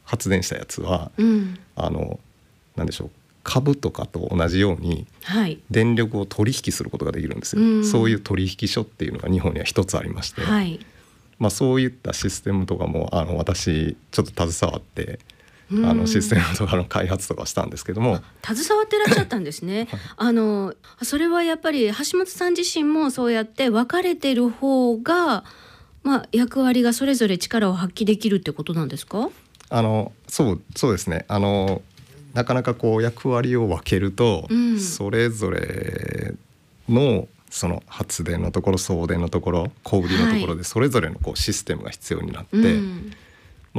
発電したやつは、なんでしょう、株とかと同じように電力を取引することができるんですよ、そういう取引所っていうのが日本には一つありまして、そういったシステムとかも私ちょっと携わってシステムとかの開発とかしたんですけども。 携わってらっしゃったんですねそれはやっぱり橋本さん自身もそうやって分かれてる方が、役割がそれぞれ力を発揮できるってことなんですか？ そうですね。なかなかこう役割を分けると、それぞれのその発電のところ、送電のところ、小売りのところでそれぞれのこうシステムが必要になって、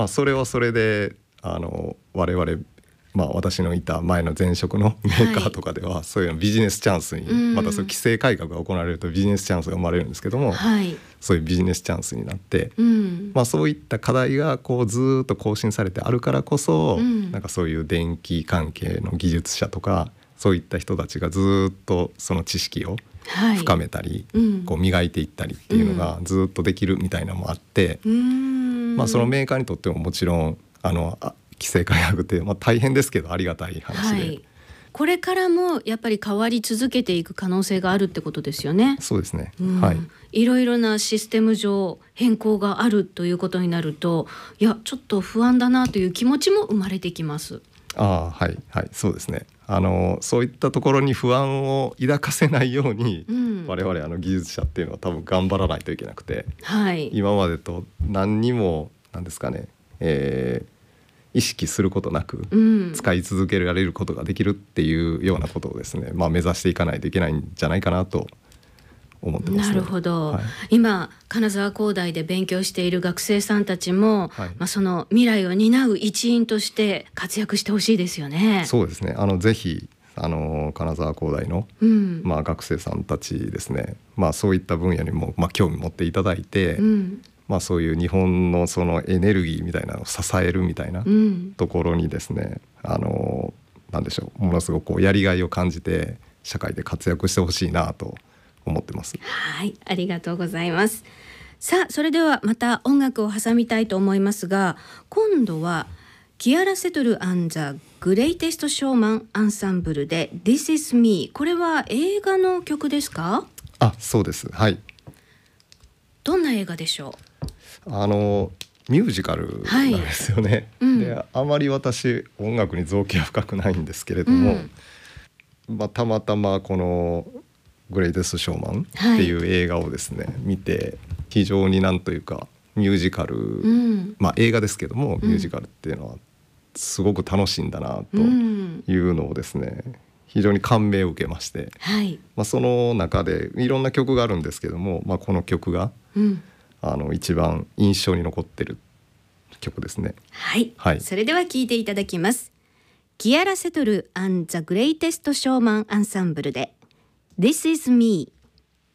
それはそれで我々、私のいた前の前職のメーカーとかでは、そういうのビジネスチャンスに、またそういう規制改革が行われるとビジネスチャンスが生まれるんですけども、そういうビジネスチャンスになって、そういった課題がこうずっと更新されてあるからこそ、なんかそういう電気関係の技術者とかそういった人たちがずっとその知識を深めたり、こう磨いていったりっていうのがずっとできるみたいなのもあって、そのメーカーにとってももちろん規制改革って大変ですけどありがたい話で、 これからもやっぱり変わり続けていく可能性があるってことですよね。 そうですね、 いろいろなシステム上変更があるということになると、ちょっと不安だなという気持ちも生まれてきます。 そうですね。そういったところに不安を抱かせないように、我々技術者っていうのは多分頑張らないといけなくて、今までと何にも何ですかね、意識することなく使い続けられることができるっていうようなことをですね、目指していかないといけないんじゃないかなと思ってますね。 なるほど、今金沢工大で勉強している学生さんたちも、その未来を担う一員として活躍してほしいですよね。 そうですね。ぜひ金沢工大の、学生さんたちですね、そういった分野にも、興味持っていただいて、そういう日本のそのエネルギーみたいなのを支えるみたいなところにですね、なんでしょう、ものすごくこうやりがいを感じて社会で活躍してほしいなと思ってます。 ありがとうございます。さあ、それではまた音楽を挟みたいと思いますが、今度はキアラ・セトル・アン・ザ・グレイテスト・ショーマン・アンサンブルで This is Me。 これは映画の曲ですか？ そうです。 どんな映画でしょう？ ミュージカルなんですよね、であまり私音楽に造詣は深くないんですけれども、たまたまこのグレイテストショーマンっていう映画をですね、見て非常になんというかミュージカル、映画ですけどもミュージカルっていうのはすごく楽しいんだなというのをですね、非常に感銘を受けまして、その中でいろんな曲があるんですけども、この曲が、一番印象に残ってる曲ですね。それでは聴いていただきます。キアラ・セトル・アン・ザ・グレイテスト・ショーマン・アンサンブルで This is Me。